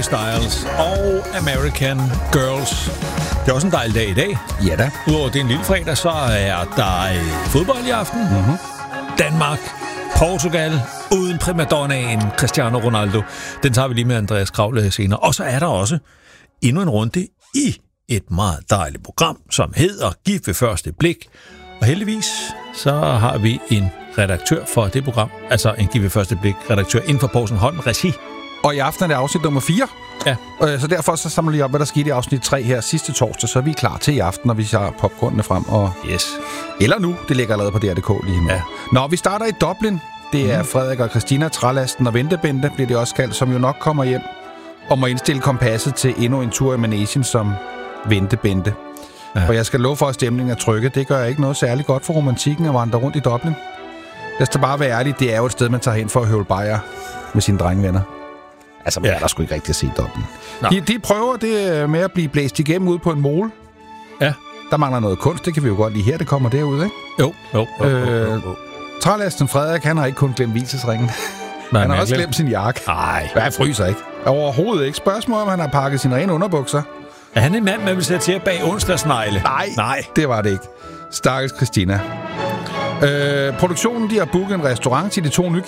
Styles og American Girls. Det er også en dejlig dag i dag. Ja da. Udover det er en lille fredag, så er der fodbold i aften. Mm-hmm. Danmark, Portugal, uden primadonnaen Cristiano Ronaldo. Den tager vi lige med Andreas Kravle senere. Og så er der også endnu en runde i et meget dejligt program, som hedder Gift ved første blik. Og heldigvis, så har vi en redaktør for det program, altså en Gift ved første blik redaktør inden for Poulsen Holm Regi. Og i aften er det afsnit nummer 4. Ja. Så derfor så samler vi op, hvad der skete i afsnit 3 her sidste torsdag, så er vi klar til i aften, når vi har popcornene frem. Og yes. Eller nu, det ligger allerede på DR.dk lige nu. Ja. Nå, vi starter i Dublin. Det er Frederik og Christina, Trælasten og Ventebente, bliver det også kaldt, som jo nok kommer hjem og må indstille kompasset til endnu en tur i Managen som Ventebente. Ja. Og jeg skal love for, at stemningen er trykket. Det gør ikke noget særligt godt for romantikken at vandre rundt i Dublin. Lad os da bare være ærlig, det er jo et sted, man tager hen for at høvle bajer med sine drengevenner. Altså, man er der sgu ikke rigtig at se Dublin. De prøver det med at blive blæst igennem ude på en mole. Ja. Der mangler noget kunst, det kan vi jo godt lide her, det kommer derude, ikke? Jo. Trælasten Frederik, han har ikke kun glemt hvilesesringen. Han har også glemt sin jakke. Nej. Han fryser ikke. Overhovedet ikke. Spørgsmål om han har pakket sine rene underbukser. Er han en mand, man vil sætte til bag onsdagsnegle? Nej, det var det ikke. Stakkels Christina. Produktionen, de har booket en restaurant til de 2